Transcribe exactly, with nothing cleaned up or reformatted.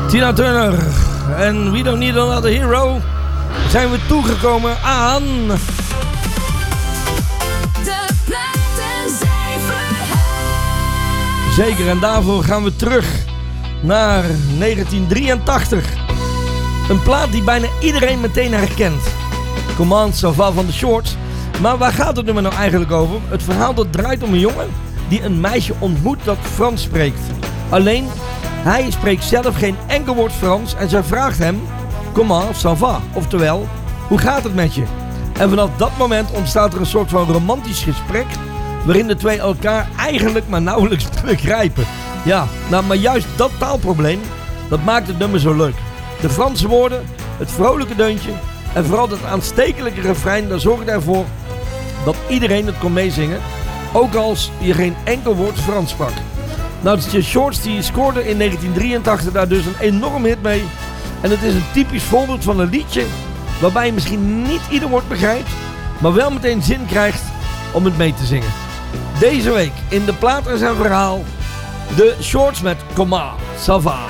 Tina Turner en We Don't Need Another Hero zijn we toegekomen aan... De platen zijn verhuisd. Zeker, en daarvoor gaan we terug naar negentien drieëntachtig. Een plaat die bijna iedereen meteen herkent. Comment ça va van de Shorts. Maar waar gaat het nummer nou eigenlijk over? Het verhaal dat draait om een jongen die een meisje ontmoet dat Frans spreekt. Alleen, hij spreekt zelf geen enkel woord Frans en zij vraagt hem comment ça va? Oftewel, hoe gaat het met je? En vanaf dat moment ontstaat er een soort van romantisch gesprek waarin de twee elkaar eigenlijk maar nauwelijks begrijpen. Ja, nou, maar juist dat taalprobleem, dat maakt het nummer zo leuk. De Franse woorden, het vrolijke deuntje en vooral dat aanstekelijke refrein, dat zorgde ervoor dat iedereen het kon meezingen, ook als je geen enkel woord Frans sprak. Nou, de Shorts die scoorde in negentien drieëntachtig daar dus een enorm hit mee. En het is een typisch voorbeeld van een liedje waarbij je misschien niet ieder woord begrijpt, maar wel meteen zin krijgt om het mee te zingen. Deze week in de plaat en zijn verhaal, de Shorts met Comment ça va.